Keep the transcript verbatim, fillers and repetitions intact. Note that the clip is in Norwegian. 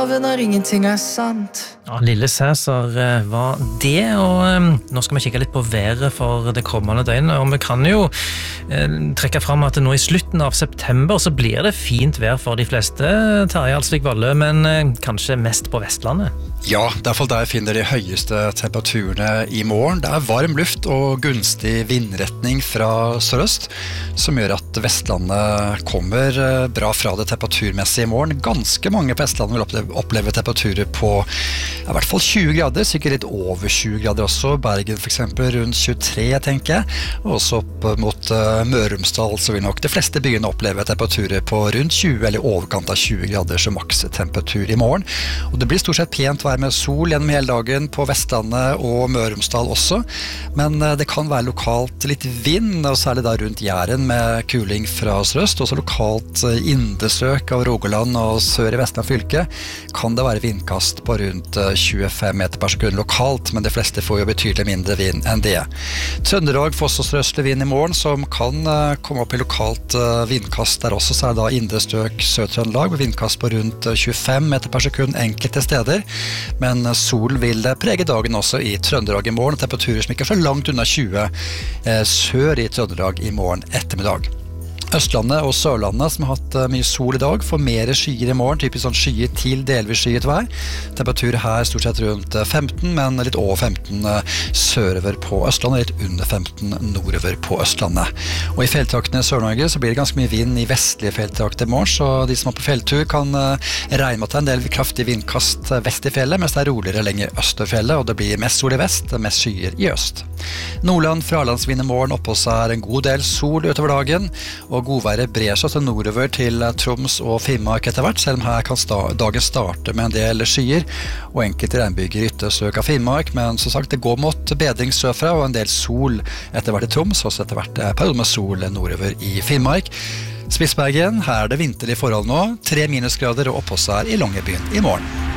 Når ingenting er sant. Ja, Lille Cæsar eh, var det, og eh, nå skal vi kikke litt på været for det kommende døgnet, og vi kan jo eh, trekke frem at nå i slutten av september så blir det fint vær for de fleste, Terje Alsvik Valle, men eh, kanskje mest på Vestlandet. Ja, det er i hvert fall der jeg finner de høyeste temperaturene i morgen. Det er varm luft og gunstig vindretning fra sørøst, som gjør at Vestlandet kommer bra fra det temperaturmessige i morgen. Ganske mange på Vestlandet vil oppleve, oppleve temperaturer på ja, i hvert fall tjue grader, sikkert litt over tjue grader også. Bergen for eksempel rundt tjuetre, tenker jeg. Og også opp mot uh, Møre og Romsdal, så vil nok de fleste byene oppleve temperaturer på rundt tjue eller overkant av tjue grader som makstemperatur i morgen. Og det blir stort sett pent vær med sol gjennom hele dagen på Vestlandet og Møre og Romsdal også, men det kan være lokalt litt vind, og særlig da rundt Jæren med kuling fra sørøst, også lokalt indre strøk av Rogaland og sør i Vestland fylke kan det være vindkast på rundt tjuefem meter per sekund lokalt, men de fleste får jo betydelig mindre vind enn det. Trøndelag får også sørøstlig vind i morgen, som kan komme opp i lokalt vindkast der også, så er det da indre strøk Sør-Trøndelag med vindkast på rundt tjuefem meter per sekund enkelte steder. Men sol vil prege dagen også i Trøndelag i morgen, temperaturer som ikke er så langt unna tjue eh, sør i Trøndelag i morgen ettermiddag. Østlandet og Sørlandet, som har hatt mye sol i dag, får mer skyer i morgen, typisk sånn skyer til delvis skyet vær. Temperatur her stort sett rundt femten, men litt over femten sørover på Østlandet, litt under femten nordover på Østlandet. Og i fjelltraktene i Sør-Norge så blir det ganske mye vind i vestlige fjelltrakter i morgen, så de som er på fjelltur kan regne med at det er en del kraftig vindkast vest i fjellet, mens det er roligere lenger øst i fjellet, og det blir mest sol i vest, mest skyer i øst. Nordland, fralandsvind i morgen, oppå seg er en god del sol utover dagen, og godværet brer seg til nordover til Troms og Finnmark etter hvert, selv om her kan sta dagen starte med en del skyer og enkelte regnbyger i ytterstrøk av Finnmark, men som sagt, det går mot bedring sørfra og en del sol etter hvert i Troms, og etter hvert periode med sol nordover i Finnmark. Spitsbergen, her er det vinterlige forhold nå, tre minusgrader og oppholdsvær i Longyearbyen i morgen.